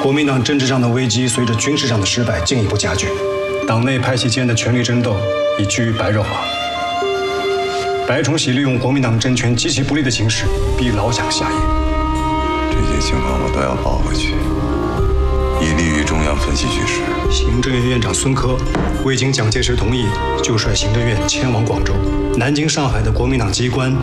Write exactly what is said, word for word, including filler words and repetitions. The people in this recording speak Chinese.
国民党政治上的危机随着军事上的失败进一步加剧，党内派系间的权力争斗已趋于白热化。白崇禧利用国民党政权极其不利的形势，逼老蒋下野。 这些情况我都要报回去，以利于中央分析局势。 行政院院长孙科未经蒋介石同意，就率行政院迁往广州。南京、上海的国民党机关